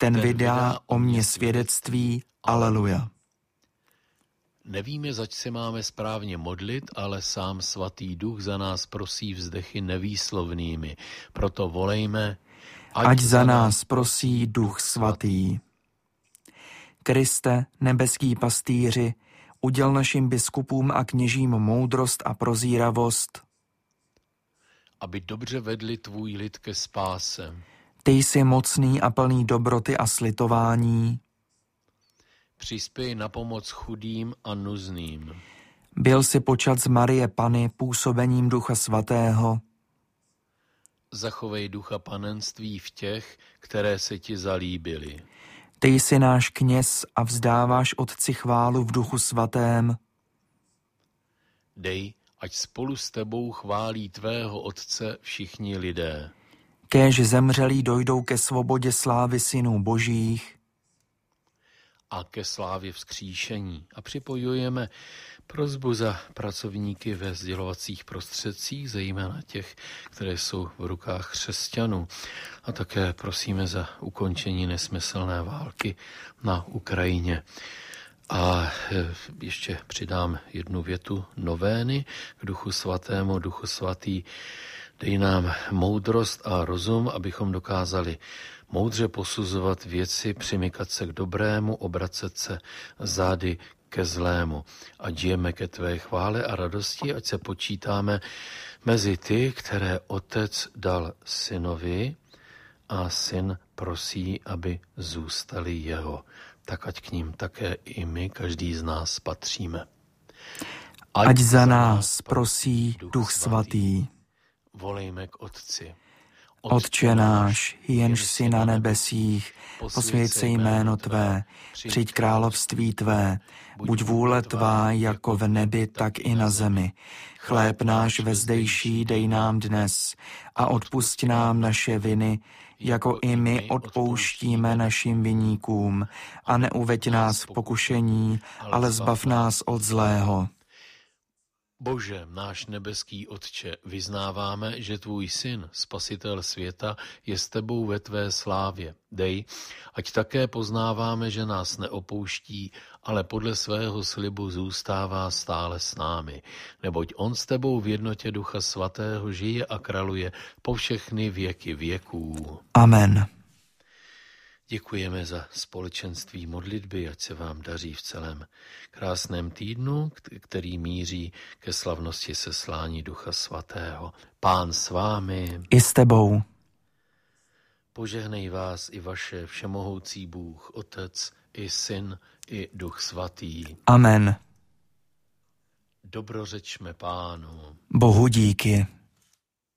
ten vydá o mně svědectví. Aleluja. Nevíme, zač se máme správně modlit, ale sám Svatý Duch za nás prosí vzdechy nevýslovnými. Proto volejme, ať za nás prosí Duch Svatý. Kriste, nebeský pastýři, uděl našim biskupům a kněžím moudrost a prozíravost, aby dobře vedli tvůj lid ke spáse. Ty jsi mocný a plný dobroty a slitování. Přispěj na pomoc chudým a nuzným. Byl jsi počat z Marie Panny působením Ducha Svatého. Zachovej ducha panenství v těch, které se ti zalíbily. Ty jsi náš kněz a vzdáváš Otci chválu v Duchu Svatém. Dej, ať spolu s tebou chválí tvého Otce všichni lidé. Kéž zemřelí dojdou ke svobodě slávy synů božích A ke slávě vzkříšení. A připojujeme prosbu za pracovníky ve sdělovacích prostředcích, zejména těch, které jsou v rukách křesťanů. A také prosíme za ukončení nesmyslné války na Ukrajině. A ještě přidám jednu větu novény k Duchu Svatému. Duchu Svatý, dej nám moudrost a rozum, abychom dokázali moudře posuzovat věci, přimykat se k dobrému, obracet se zády ke zlému. Ať žijeme ke tvé chvále a radosti, ať se počítáme mezi ty, které Otec dal synovi a syn prosí, aby zůstali jeho. Tak ať k ním také i my, každý z nás, patříme. Ať za nás prosí Duch Svatý. Volejme k Otci. Otče náš, jenž jsi na nebesích, posvěť se jméno tvé, přijď království tvé, buď vůle tvá jako v nebi, tak i na zemi. Chléb náš vezdejší dej nám dnes a odpusť nám naše viny, jako i my odpouštíme našim viníkům, a neuveď nás v pokušení, ale zbav nás od zlého. Bože, náš nebeský Otče, vyznáváme, že tvůj syn, spasitel světa, je s tebou ve tvé slávě. Dej, ať také poznáváme, že nás neopouští, ale podle svého slibu zůstává stále s námi. Neboť on s tebou v jednotě Ducha Svatého žije a králuje po všechny věky věků. Amen. Děkujeme za společenství modlitby, ať se vám daří v celém krásném týdnu, který míří ke slavnosti seslání Ducha Svatého. Pán s vámi. I s tebou. Požehnej vás i vaše všemohoucí Bůh, Otec i Syn i Duch Svatý. Amen. Dobrořečme Pánu. Bohu díky.